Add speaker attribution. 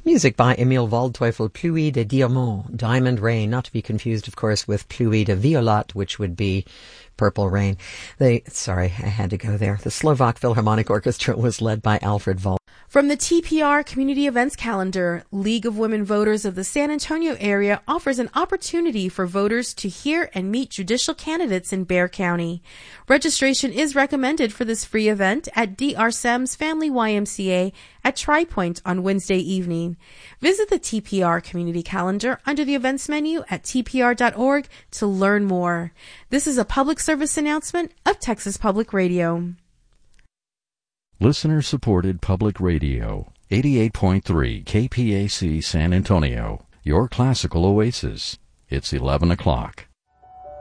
Speaker 1: Music by Emile Waldteufel, Pluie de Diamant, Diamond Rain, not to be confused, of course, with Pluie de Violet, which would be Purple Rain. Sorry, I had to go there. The Slovak Philharmonic Orchestra was led by Alfred Volk.
Speaker 2: From the TPR Community Events Calendar, League of Women Voters of the San Antonio area offers an opportunity for voters to hear and meet judicial candidates in Bexar County. Registration is recommended for this free event at D.R. Sem's Family YMCA at Tri-Point on Wednesday evening. Visit the TPR Community Calendar under the events menu at tpr.org to learn more. This is a public service announcement of Texas Public Radio.
Speaker 3: Listener-supported Public Radio, 88.3 KPAC San Antonio, your classical oasis. It's 11 o'clock.